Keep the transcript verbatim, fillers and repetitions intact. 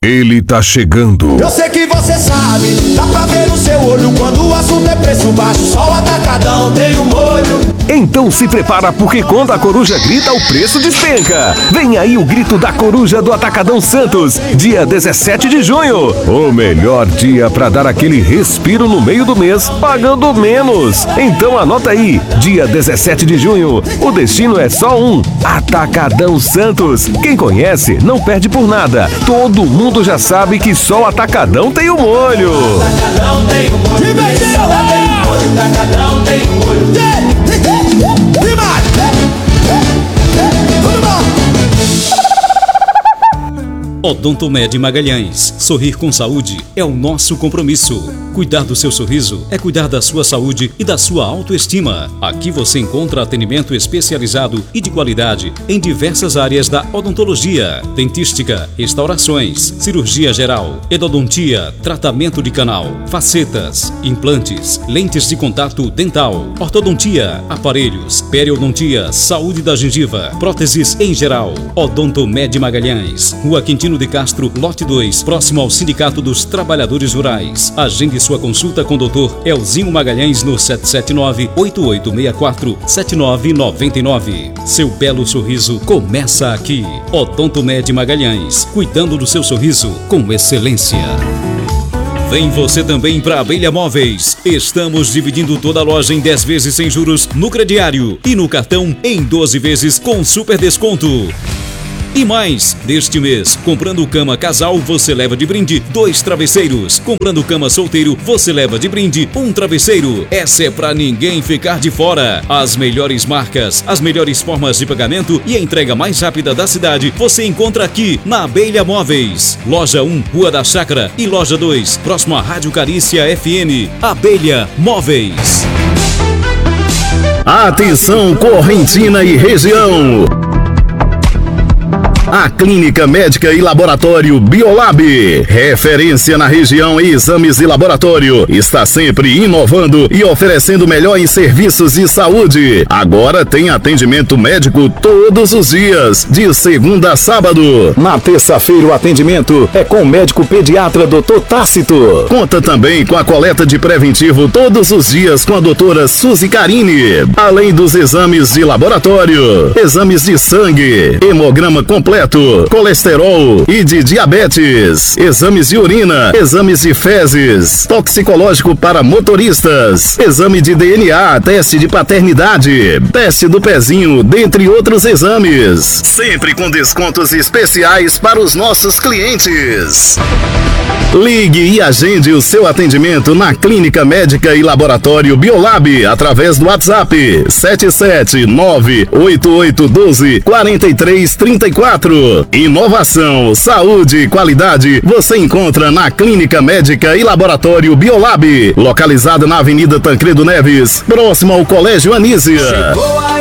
Ele tá chegando. Eu sei que você sabe, dá pra ver no seu olho quando o assunto é preço baixo. Só o Atacadão tem um molho. Então se prepara, porque quando a coruja grita, o preço despenca. Vem aí o grito da coruja do Atacadão Santos, dia dezessete de junho. O melhor dia para dar aquele respiro no meio do mês, pagando menos. Então anota aí, dia dezessete de junho. O destino é só um: Atacadão Santos. Quem conhece não perde por nada. Todo mundo já sabe que só o Atacadão tem o molho. Atacadão tem um molho. Atacadão tem um molho. Odontomed Magalhães. Sorrir com saúde é o nosso compromisso. Cuidar do seu sorriso é cuidar da sua saúde e da sua autoestima. Aqui você encontra atendimento especializado e de qualidade em diversas áreas da odontologia: dentística, restaurações, cirurgia geral, endodontia, tratamento de canal, facetas, implantes, lentes de contato dental, ortodontia, aparelhos, periodontia, saúde da gengiva, próteses em geral. Odontomed Magalhães, Rua Quintino de Castro, lote dois, próximo ao Sindicato dos Trabalhadores Rurais. Agende sua consulta com o doutor Elzinho Magalhães no sete sete nove, oito oito seis quatro, sete nove nove nove. Seu belo sorriso começa aqui. Odontomed Magalhães, cuidando do seu sorriso com excelência. Vem você também para Abelha Móveis. Estamos dividindo toda a loja em dez vezes sem juros no crediário e no cartão em doze vezes com super desconto. E mais, deste mês, comprando cama casal, você leva de brinde dois travesseiros. Comprando cama solteiro, você leva de brinde um travesseiro. Essa é pra ninguém ficar de fora. As melhores marcas, as melhores formas de pagamento e a entrega mais rápida da cidade você encontra aqui na Abelha Móveis. Loja um, Rua da Chácara, e Loja dois, próximo à Rádio Carícia F M. Abelha Móveis. Atenção, Correntina e região. A Clínica Médica e Laboratório Biolab, referência na região em exames de laboratório, está sempre inovando e oferecendo melhor em serviços de saúde. Agora tem atendimento médico todos os dias, de segunda a sábado. Na terça-feira o atendimento é com o médico pediatra doutor Tácito. Conta também com a coleta de preventivo todos os dias com a doutora Suzy Carini. Além dos exames de laboratório, exames de sangue, hemograma completo, colesterol e de diabetes, exames de urina, exames de fezes, toxicológico para motoristas, exame de D N A, teste de paternidade, teste do pezinho, dentre outros exames. Sempre com descontos especiais para os nossos clientes. Ligue e agende o seu atendimento na Clínica Médica e Laboratório Biolab através do WhatsApp sete sete nove, oito oito um dois, quatro três três quatro. Inovação, saúde e qualidade você encontra na Clínica Médica e Laboratório Biolab, localizada na Avenida Tancredo Neves, próximo ao Colégio Anísia.